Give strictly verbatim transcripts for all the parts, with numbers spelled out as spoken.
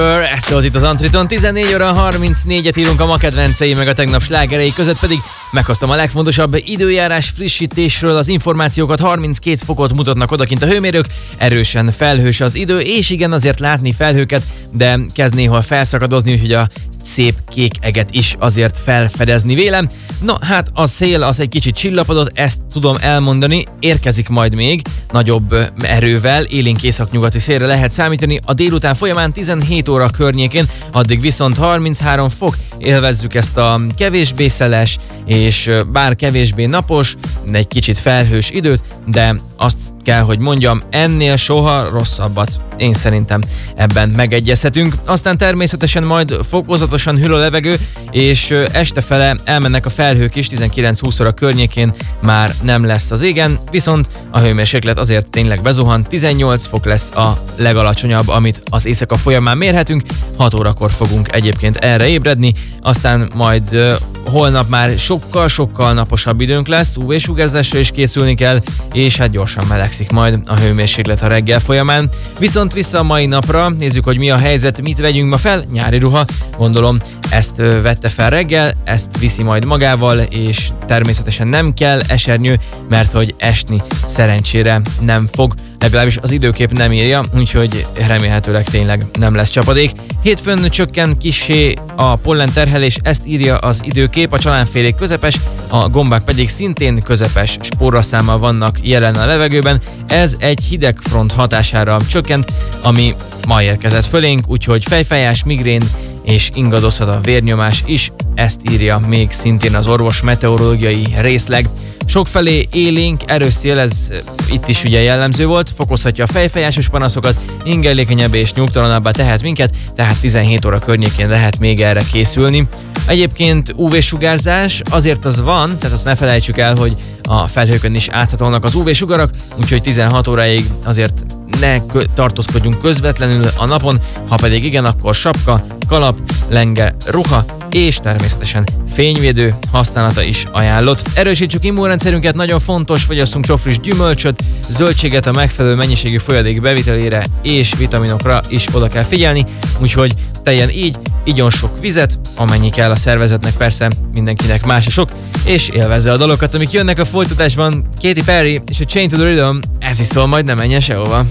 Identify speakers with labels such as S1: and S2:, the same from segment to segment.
S1: Ez szólt itt az Antriton, tizennégy óra harmincnégyet írunk a ma kedvencei meg a tegnap slágerei között, pedig meghoztam a legfontosabb időjárás frissítésről az információkat. harminckét fokot mutatnak odakint a hőmérők, erősen felhős az idő, és igen, azért látni felhőket, de kezd néha felszakadozni, úgyhogy a szép kék eget is azért felfedezni vélem. No, hát a szél az egy kicsit csillapodott, ezt tudom elmondani, érkezik majd még nagyobb erővel, élénk északnyugati szélre lehet számítani a délután folyamán tizenhét óra környékén, addig viszont harminchárom fok, élvezzük ezt a kevésbé szeles és bár kevésbé napos, egy kicsit felhős időt, de azt kell, hogy mondjam, ennél soha rosszabbat. Én szerintem ebben megegyezhetünk. Aztán természetesen majd fokozatosan hűl a levegő, és estefele elmennek a felhők is, tizenkilenc-húsz óra környékén már nem lesz az égen, viszont a hőmérséklet azért tényleg bezuhan, tizennyolc fok lesz a legalacsonyabb, amit az éjszaka folyamán mérhetünk, hat órakor fogunk egyébként erre ébredni, aztán majd uh, holnap már sokkal-sokkal naposabb időnk lesz, ú vé-sugárzásra is készülni kell, és hát gyorsan melegszik majd a hőmérséklet a reggel folyamán. Viszont vissza a mai napra, nézzük, hogy mi a helyzet, mit vegyünk ma fel, nyári ruha, gondolom ezt ö, vette fel reggel, ezt viszi majd magával, és természetesen nem kell esernyő, mert hogy esni szerencsére nem fog, legalábbis az időkép nem írja, úgyhogy remélhetőleg tényleg nem lesz csapadék. Hétfőn csökken kissé a pollen terhelés, ezt írja az időkép, a csalánfélék közepes, a gombák pedig szintén közepes spóraszámmal vannak jelen a levegőben. Ez egy hideg front hatására csökkent, ami ma érkezett fölénk, úgyhogy fejfájás, migrén és ingadozhat a vérnyomás is, ezt írja még szintén az orvos meteorológiai részleg. Sokfelé élénk, erős szél, ez itt is ugye jellemző volt, fokozhatja a fejfájásos panaszokat, ingerlékenyebb és nyugtalanabbá tehet minket, tehát tizenhét óra környékén lehet még erre készülni. Egyébként ú vé-sugárzás azért az van, tehát azt ne felejtsük el, hogy a felhőkön is áthatolnak az ú vé-sugarak, úgyhogy tizenhat óráig azért ne tartózkodjunk közvetlenül a napon, ha pedig igen, akkor sapka, kalap, lenge, ruha és természetesen fényvédő használata is ajánlott. Erősítsük immunrendszerünket, nagyon fontos, fogyasszunk sofris gyümölcsöt, zöldséget, a megfelelő mennyiségű folyadék bevitelére és vitaminokra is oda kell figyelni, úgyhogy teljen így, igyon sok vizet, amennyi kell a szervezetnek, persze mindenkinek más a sok, és élvezze a dalokat, amik jönnek a folytatásban. Katy Perry és a Chain to the Rhythm, ez is szól, majd ne menjen sehova.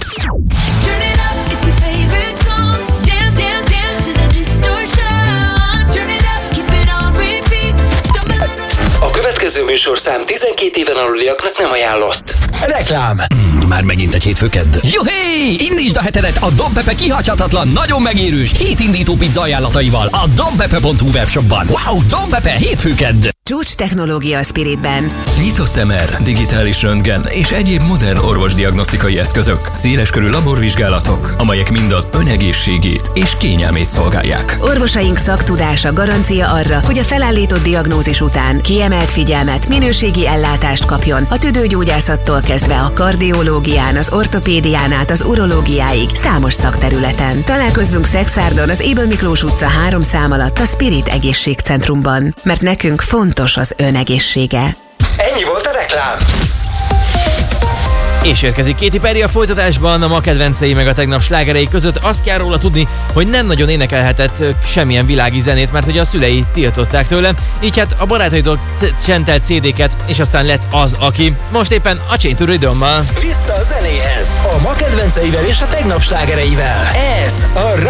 S2: A következő műsorszám tizenkét éven aluliaknak nem ajánlott. Reklám.
S3: Mm, már megint egy hétfőkedd. Juhé! Indítsd a hetedet a Don Pepe kihagyhatatlan, nagyon megérős hétindító pizza ajánlataival a donpepe pont hu webshopban. Wow, Don Pepe hétfőkedd!
S4: Csúcs technológia a Spiritben.
S5: Nyitott em er, digitális röntgen és egyéb modern orvosdiagnosztikai eszközök, széleskörű laborvizsgálatok, amelyek mind az ön egészségét és kényelmét szolgálják.
S4: Orvosaink szaktudása garancia arra, hogy a felállított diagnózis után kiemelt figyelmet, minőségi ellátást kapjon a tüdőgyógyászattól kezdve a kardiológián, az ortopédián át az urológiáig számos szakterületen. Találkozzunk Szexárdon, az Ébel Miklós utca három szám alatt a Spirit Egészségcentrumban, mert nekünk fontos az ön egészsége.
S2: Ennyi volt a reklám.
S1: És érkezik Katy Perry a folytatásban, a ma kedvencei meg a tegnap slágerei között. Azt kell róla tudni, hogy nem nagyon énekelhetett semmilyen világi zenét, mert hogy a szülei tiltották tőle, így hát a barátaitól csentelt cé dé-ket, és aztán lett az, aki most éppen a Chain to the Rhythm-mal.
S2: Vissza a zenéhez, a ma kedvenceivel és a tegnap slágereivel. Ez a